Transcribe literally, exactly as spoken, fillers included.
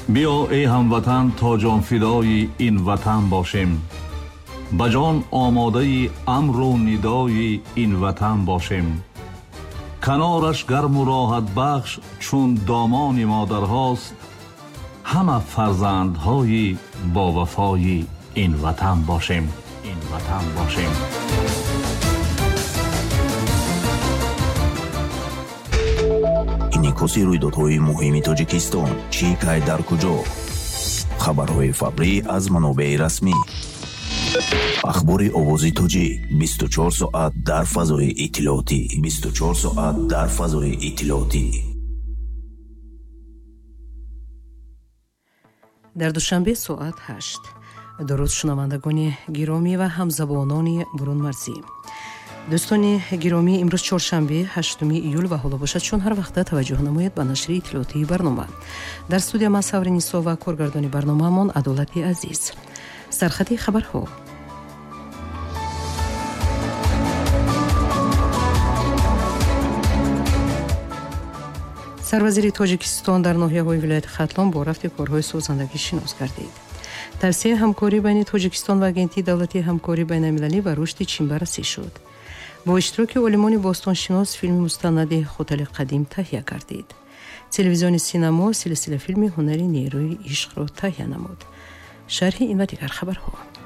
بیا ای هموطن تا جان فدای این وطن باشیم، بجان آماده امر و ندای این وطن باشیم. کنارش گرم و راحت بخش چون دامان مادرهاست، همه فرزندهای با وفای این وطن باشیم. این وطن باشیم. инъикоси рӯйдодҳои муҳими Тоҷикистон чӣ кай дар куҷо. хабарҳои фаврӣ аз манобаи расмӣ. ахбори овози тоҷик бисту чор соат дар фазои иттилоотӣ. бисту чор соат дар фазои иттилоотӣ. дар душанбе соат ҳашт. дуруд шунавандагони гиромӣ ва ҳамзабонони бурунмарзӣ. дӯстони гиромӣ, имрӯз чоршанбе ҳаштуми июл ва ҳоло бошад чун ҳар вақта таваҷҷӯҳ намоед ба нашри иттилоотии барнома. дар студия ман Саври Нисо ва коргардони барномаамон Адолати Азиз. сархати хабарҳо. сарвазири Тоҷикистон дар ноҳияҳои вилояти Хатлон бо рафти корҳои созандагӣ шинос гардид. тавсияи ҳамкорӣ байни Тоҷикистон ва агентии давлатии ҳамкории байналмилалӣ ва рушди чин баррасӣ шуд. бо иштироки олимони бостоншинос филми мустанади хотали қадим таҳия гардид. телевизиони синамо силсила филми ҳунари нерӯи ишқро таҳия намуд. шарҳи ин ва дигар хабарҳо.